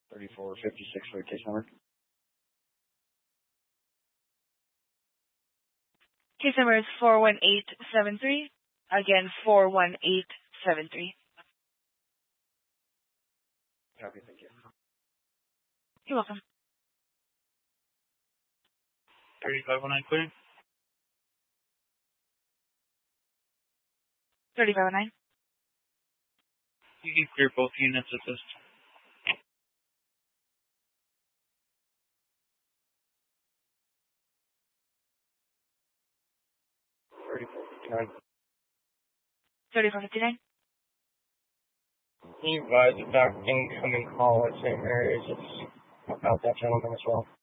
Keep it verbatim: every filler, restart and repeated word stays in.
thirty-four fifty-six for case number. Case number is four one eight seven three. Again, four one eight seven three. Copy, thank you. You're welcome. thirty-five oh nine clear. thirty-five oh nine. You can clear both units at this time. thirty-four fifty-nine. thirty-four fifty-nine. Can you advise about incoming call at Saint Mary's? It's about that gentleman as well.